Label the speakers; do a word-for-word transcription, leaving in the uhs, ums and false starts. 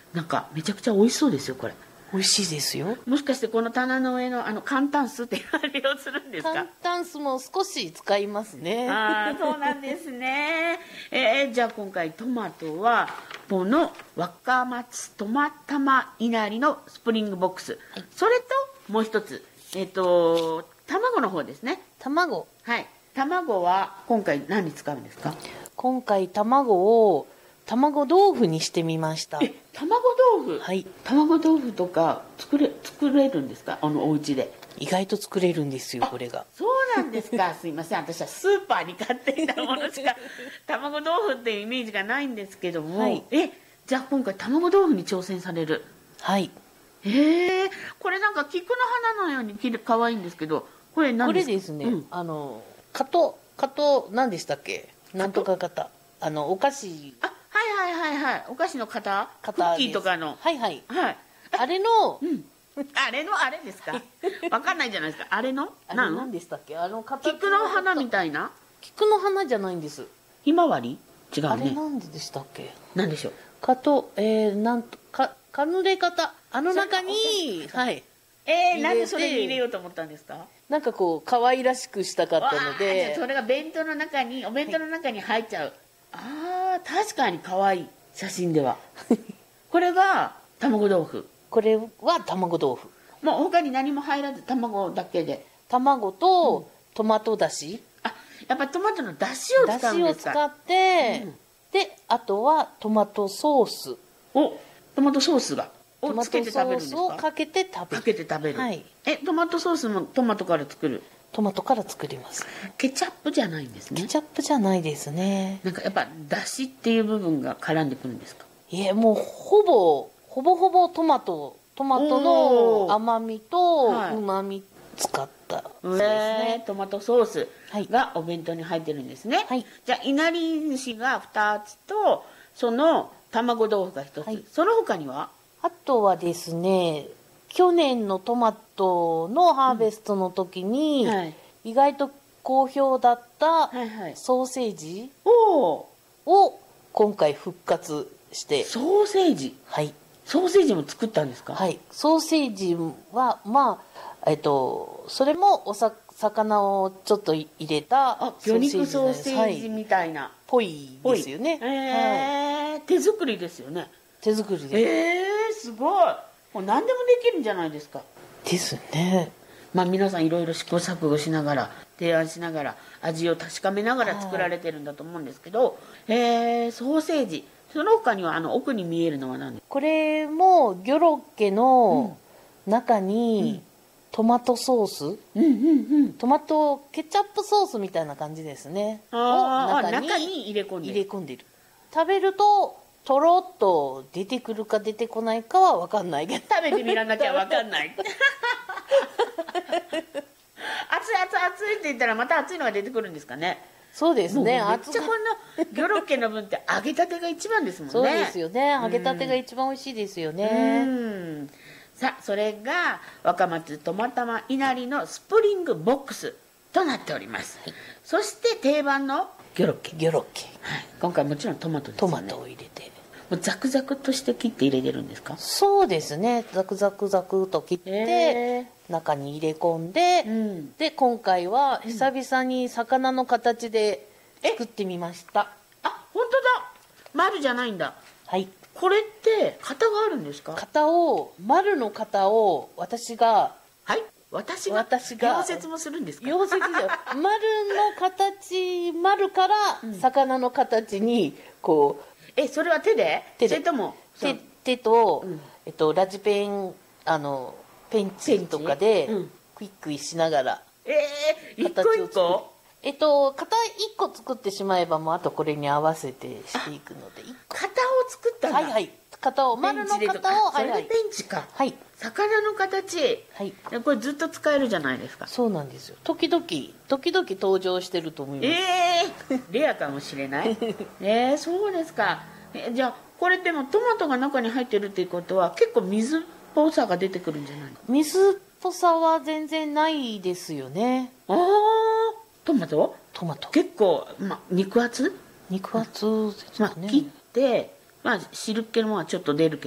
Speaker 1: なんかめちゃくちゃ美味しそうですよこれ。
Speaker 2: 美味しいですよ。
Speaker 1: もしかしてこの棚の上のあの簡単酢って利用するんですか？
Speaker 2: 簡単酢も少し使いますね。
Speaker 1: ああ、そうなんですね。えー、じゃあ今回トマトはこの若松トマ玉いなりのスプリングボックス、はい、それともう一つえっ、ー、と卵の方ですね。
Speaker 2: 卵。
Speaker 1: はい。卵は今回何に使うんですか？
Speaker 2: 今回卵を卵豆腐にしてみました。
Speaker 1: え、卵豆腐。
Speaker 2: はい。
Speaker 1: 卵豆腐とか作れ作れるんですか？あのお家で。
Speaker 2: 意外と作れるんですよこれが。
Speaker 1: そうなんですか。すいません。私はスーパーに買っていたものしか卵豆腐っていうイメージがないんですけども。はい、え、じゃあ今回卵豆腐に挑戦される。
Speaker 2: はい。
Speaker 1: へえ。これなんか菊の花のようにきれ可愛いんですけど、これ何ですか？
Speaker 2: これですね。
Speaker 1: うん、
Speaker 2: あの加藤加藤何でしたっけ？なんとか型。あのお菓子。
Speaker 1: あ。はいはいはいはい。お菓子の型、
Speaker 2: 型
Speaker 1: クッキーとかの。
Speaker 2: はいはい。
Speaker 1: はい。
Speaker 2: あれの、
Speaker 1: うん、あれのあれですか？わかんないじゃないですか。あれの？
Speaker 2: あれ何でしたっけ？あの形の
Speaker 1: 菊の花みたいな？
Speaker 2: 菊の花じゃないんです。
Speaker 1: ひまわり？違うね。
Speaker 2: あれなんでしたっけ？
Speaker 1: なんでしょう。
Speaker 2: かとえー、なんとかカヌレ型あの中にはい。
Speaker 1: えー、なんでそれに入れようと思ったんですか？
Speaker 2: なんかこう可愛らしくしたかったので。
Speaker 1: じゃあそれが弁当の中にお弁当の中に入っちゃう。はい、ああ、確かに可愛い。写真ではこれが卵豆腐。
Speaker 2: これは卵豆腐。
Speaker 1: もう他に何も入らず卵だけで。
Speaker 2: 卵とトマトだし、
Speaker 1: うん、あ、やっぱトマトのだしを使うんですか？だしを
Speaker 2: 使って、うん、であとはトマトソース。
Speaker 1: お、トマトソースが
Speaker 2: トマトソースをかけて食べる。
Speaker 1: かけて食べる。
Speaker 2: はい。
Speaker 1: え、トマトソースもトマトから作る？
Speaker 2: トマトから作ります。
Speaker 1: ケチャップじゃないんですね。
Speaker 2: ケチャップじゃないですね。
Speaker 1: なんかやっぱだしっていう部分が絡んでくるんですか？
Speaker 2: いえ、もうほぼほぼほぼトマトトマトの甘みとうまみ使ったですね、
Speaker 1: えー、トマトソースがお弁当に入ってるんですね。はい、じゃあいなり寿司がふたつとその卵豆腐がひとつ、はい、その他には？
Speaker 2: あとはですね、去年のトマトのハーベストの時に、うん、はい、意外と好評だったソーセージを今回復活して。
Speaker 1: ソーセージ？はい。ソーセージも作ったんですか？
Speaker 2: はい。ソーセージはまあえっとそれもおさ魚をちょっと入れた
Speaker 1: 魚肉ソーセージみたいな、はい、
Speaker 2: ぽいですよね。
Speaker 1: えーはい、手作りですよね。
Speaker 2: 手作りです。
Speaker 1: えー、すごい。もう何でもできるんじゃないですか。
Speaker 2: ですね。
Speaker 1: まあ皆さんいろいろ試行錯誤しながら提案しながら味を確かめながら作られてるんだと思うんですけど、えー、ソーセージ、その他にはあの奥に見えるのは何ですか？
Speaker 2: これもギョロッケの中にトマトソース、うんうんうん、トマトケチャップソースみたいな感じですね。
Speaker 1: あを中に、中に入れ込んでる。
Speaker 2: 入れ込んでる。食べるととろっと出てくるか出てこないかは分かんないけど、
Speaker 1: 食べてみらなきゃ分かんない熱い熱い熱いって言ったらまた熱いのが出てくるんですかね。
Speaker 2: そうですね。
Speaker 1: めっちゃこのギョロッケの分って揚げたてが一番ですもんね。
Speaker 2: そうですよね。揚げたてが一番美味しいですよね。
Speaker 1: うん、さあそれが若松トマ玉いなりのスプリングボックスとなっております、はい、そして定番のギョロッケ。
Speaker 2: ギョロッケ、
Speaker 1: はい、今回もちろんトマトですよね。
Speaker 2: トマトを入れて
Speaker 1: もうザクザクとして切って入れてるんですか？
Speaker 2: そうですね。ザクザクザクと切って中に入れ込んで、うん、で今回は久々に魚の形で作ってみました、うん、
Speaker 1: あ、本当だ。丸じゃないんだ。
Speaker 2: はい。
Speaker 1: これって型があるんですか？
Speaker 2: 型を丸の型を私が
Speaker 1: はい私が
Speaker 2: 私が
Speaker 1: 溶接もするんですか？
Speaker 2: 溶接で丸の形丸から魚の形にこう、
Speaker 1: え、それは手で？手で。それとも
Speaker 2: 手、手と、うん、えっと、ラジペン、あの、ペンチとかで、クイックイしながら。
Speaker 1: ええー、一個一個？
Speaker 2: えっと、型一個作ってしまえば、もうあとこれに合わせてしていくので、
Speaker 1: 型を作ったんだ。
Speaker 2: はいはい。型を、丸の型を、
Speaker 1: それでペンチか。
Speaker 2: はい。
Speaker 1: 魚の形。はい。これずっと使えるじゃないですか。
Speaker 2: そうなんですよ。時々、時々登場してると思います。
Speaker 1: ええー、レアかもしれない。えー、そうですか。え、じゃあ、これでもトマトが中に入ってるっていうことは、結構水っぽさが出てくるんじゃないの？
Speaker 2: 水っぽさは全然ないですよね。
Speaker 1: ああ、トマト？
Speaker 2: トマト。
Speaker 1: 結構、まあ、肉厚？
Speaker 2: 肉厚ですね。
Speaker 1: まあ、切って、まあ、汁気のはちょっと出るけ